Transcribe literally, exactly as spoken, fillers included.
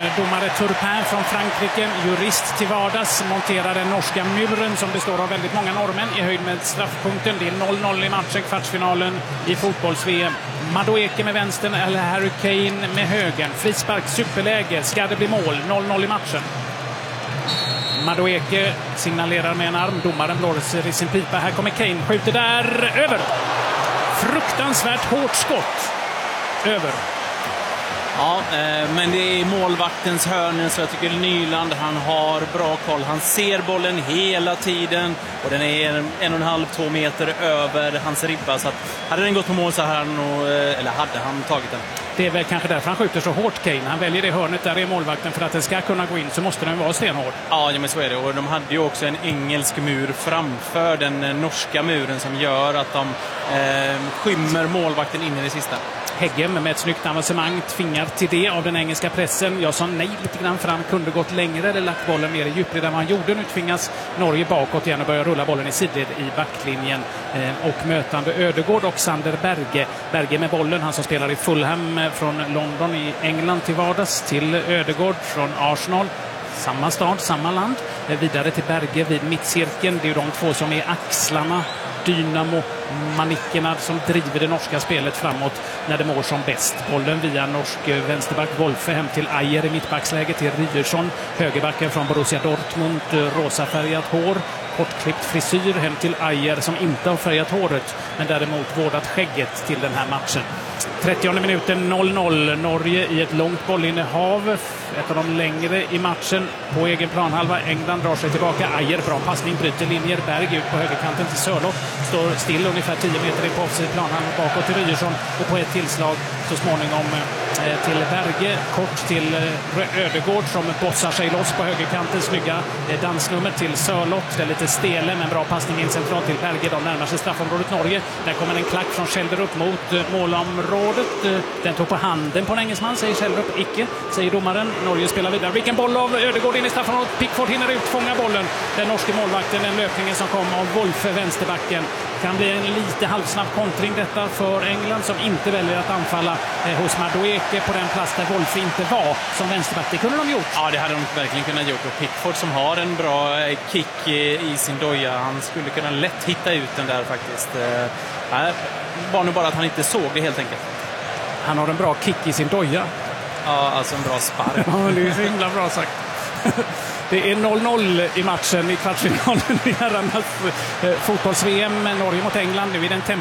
Domare Turpin från Frankrike, jurist till vardags, monterar den norska muren som består av väldigt många norrmän i höjd med straffpunkten. Det är noll noll i matchen, kvartsfinalen i fotbolls-V M. Madueke med vänstern eller Harry Kane med högen. Frispark, superläge, ska det bli mål? noll noll i matchen. Madueke signalerar med en arm, domaren blåser i sin pipa. Här kommer Kane, skjuter där, över. Fruktansvärt hårt skott. Över. Ja, eh, men det är målvaktens hörnen, så jag tycker Nyland, han har bra koll. Han ser bollen hela tiden och den är en, en och en halv, två meter över hans ribba. Så att hade den gått på mål så hade han, nog, eller hade han tagit den. Det är väl kanske därför han skjuter så hårt, Kane. Han väljer det hörnet där är målvakten, för att den ska kunna gå in så måste den vara stenhård. Ja, men så är det. Och de hade ju också en engelsk mur framför den norska muren som gör att de eh, skymmer målvakten in i det sista. Heggem med ett snyggt avancemang tvingar till det av den engelska pressen. Jag sa nej lite grann fram, kunde gått längre eller lagt bollen mer i djupled än han gjorde. Nu tvingas Norge bakåt igen och börjar rulla bollen i sidled i backlinjen. Eh, och mötande Ödegård och Sander Berge. Berge med bollen, han som spelar i Fulham från London i England till vardags, till Ödegård från Arsenal. Samma stad, samma land. Eh, vidare till Berge vid mittcirkeln. Det är ju de två som är axlarna, dynamo, manickerna som driver det norska spelet framåt när det mår som bäst. Bollen via norsk vänsterback Wolfe hem till Ajer i mittbacksläge, till Rydersson, högerbacken från Borussia Dortmund, rosafärgat hår, kortklippt frisyr hem till Ajer som inte har färgat håret men däremot vårdat skägget till den här matchen. trettionde minuten noll noll. Norge i ett långt bollinnehav, ett av de längre i matchen på egen planhalva. England drar sig tillbaka. Ajer, bra passning, bryter linjer. Berg ut på högerkanten till Sörloth, står still ungefär tio meter in på offside planhalvan bakåt till Rydersson och på ett tillslag så småningom eh, till Berge, kort till eh, Ödegård som bossar sig loss på högerkanten. Snygga eh, dansnummer till Sörloth, det är lite stele men bra passning in centralt till Berge. De närmar sig straffområdet Norge. Där kommer en klack från Kjellder upp mot eh, målområdet. Den tog på handen på en engelsman, säger Kjellrup. Icke, säger domaren. Norge spelar vidare. Vilken boll av Ödegård in i straffområdet. Pickford hinner ut, fånga bollen. Den norske målvakten, den löpningen som kom av Wolfe, vänsterbacken. Kan bli en lite halvsnabb kontring detta för England som inte väljer att anfalla eh, hos Madueke på den plats där Wolfe inte var som vänsterback. Det kunde de gjort. Ja, det hade de verkligen kunnat gjort. Och Pickford som har en bra kick i sin doja, han skulle kunna lätt hitta ut den där faktiskt. Eh, var nu bara att han inte såg det helt enkelt. Han har en bra kick i sin doja. Ja, alltså en bra spark. Ja, det är så himla bra sagt. Det är noll noll i matchen i kvartsfinalen i herrarnas eh, fotbolls-V M. Norge mot England nu i den tempo